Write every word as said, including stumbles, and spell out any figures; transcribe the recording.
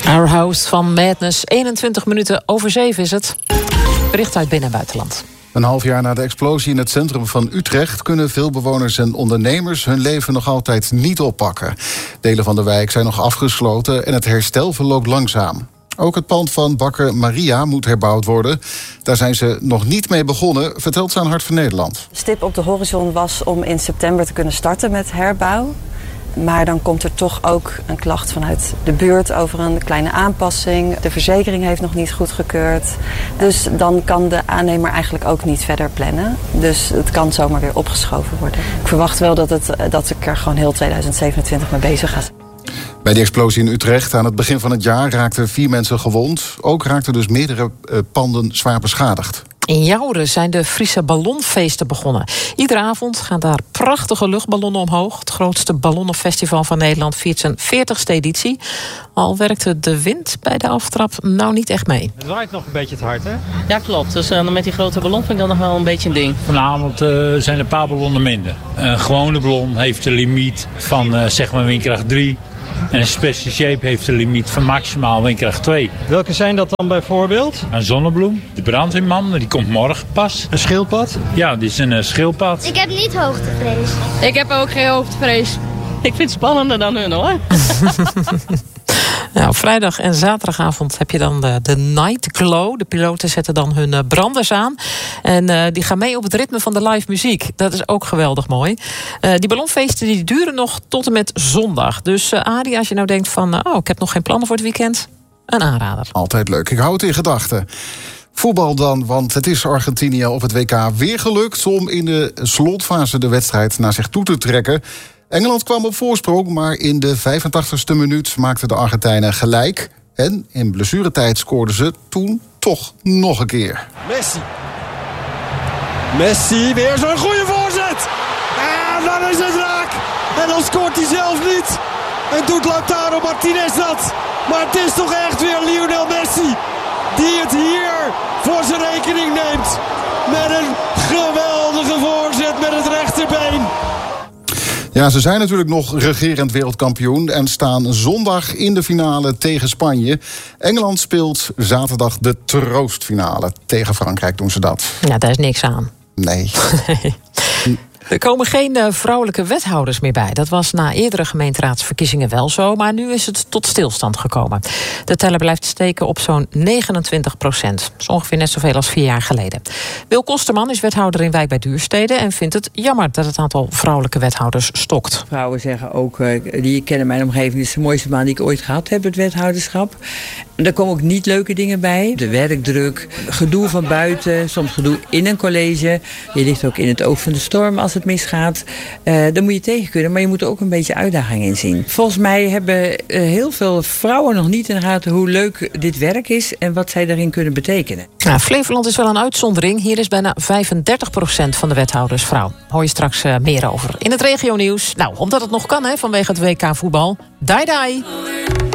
Our House van Madness. eenentwintig minuten over zeven is het. Bericht uit binnen- en buitenland. Een half jaar na de explosie in het centrum van Utrecht kunnen veel bewoners en ondernemers hun leven nog altijd niet oppakken. Delen van de wijk zijn nog afgesloten en het herstel verloopt langzaam. Ook het pand van bakker Maria moet herbouwd worden. Daar zijn ze nog niet mee begonnen, vertelt ze aan Hart van Nederland. Stip op de horizon was om in september te kunnen starten met herbouw. Maar dan komt er toch ook een klacht vanuit de buurt over een kleine aanpassing. De verzekering heeft nog niet goedgekeurd. Dus dan kan de aannemer eigenlijk ook niet verder plannen. Dus het kan zomaar weer opgeschoven worden. Ik verwacht wel dat, het, dat ik er gewoon heel tweeduizend zevenentwintig mee bezig ga. Bij de explosie in Utrecht aan het begin van het jaar raakten vier mensen gewond. Ook raakten dus meerdere uh, panden zwaar beschadigd. In Joure zijn de Friese ballonfeesten begonnen. Iedere avond gaan daar prachtige luchtballonnen omhoog. Het grootste ballonnenfestival van Nederland viert zijn veertigste editie. Al werkte de wind bij de aftrap nou niet echt mee. Het waait nog een beetje te hard, hè? Ja, klopt. Dus uh, met die grote ballon vind ik dat nog wel een beetje een ding. Vanavond uh, zijn er een paar ballonnen minder. Een gewone ballon heeft een limiet van uh, zeg maar windkracht drie. En een Special Shape heeft een limiet van maximaal windkracht twee. Welke zijn dat dan bijvoorbeeld? Een zonnebloem, de brandweerman, die komt morgen pas. Een schildpad? Ja, dit is een uh, schildpad. Ik heb niet hoogtevrees. Ik heb ook geen hoogtevrees. Ik vind het spannender dan hun, hoor. Nou, vrijdag en zaterdagavond heb je dan de, de Night Glow. De piloten zetten dan hun uh, branders aan. En uh, die gaan mee op het ritme van de live muziek. Dat is ook geweldig mooi. Uh, die ballonfeesten die duren nog tot en met zondag. Dus uh, Adi, als je nou denkt van... Uh, oh, ik heb nog geen plannen voor het weekend. Een aanrader. Altijd leuk. Ik hou het in gedachten. Voetbal dan, want het is Argentinië op het W K weer gelukt... om in de slotfase de wedstrijd naar zich toe te trekken... Engeland kwam op voorsprong, maar in de vijfentachtigste minuut maakten de Argentijnen gelijk. En in blessuretijd scoorden ze toen toch nog een keer. Messi. Messi, weer zo'n goede voorzet. En dan is het raak. En dan scoort hij zelf niet. En doet Lautaro Martinez dat. Maar het is toch echt weer Lionel Messi die het hier voor zijn rekening neemt. Met een geweldige voorzet met het rechterbeen. Ja, ze zijn natuurlijk nog regerend wereldkampioen... en staan zondag in de finale tegen Spanje. Engeland speelt zaterdag de troostfinale. Tegen Frankrijk doen ze dat. Ja, daar is niks aan. Nee. nee. Er komen geen uh, vrouwelijke wethouders meer bij. Dat was na eerdere gemeenteraadsverkiezingen wel zo... maar nu is het tot stilstand gekomen. De teller blijft steken op zo'n negenentwintig procent. Dat is ongeveer net zoveel als vier jaar geleden. Wil Kosterman is wethouder in Wijk bij Duurstede... en vindt het jammer dat het aantal vrouwelijke wethouders stokt. Vrouwen zeggen ook, uh, die ik ken in mijn omgeving... dit is de mooiste baan die ik ooit gehad heb, het wethouderschap. Er komen ook niet leuke dingen bij. De werkdruk, gedoe van buiten, soms gedoe in een college. Je ligt ook in het oog van de storm als het misgaat. Uh, daar moet je tegen kunnen, maar je moet er ook een beetje uitdaging in zien. Volgens mij hebben uh, heel veel vrouwen nog niet in de gaten hoe leuk dit werk is en wat zij daarin kunnen betekenen. Ja, Flevoland is wel een uitzondering. Hier is bijna vijfendertig procent van de wethouders vrouw. Hoor je straks uh, meer over in het regionieuws. Nou, omdat het nog kan hè, vanwege het W K voetbal. Dai dai!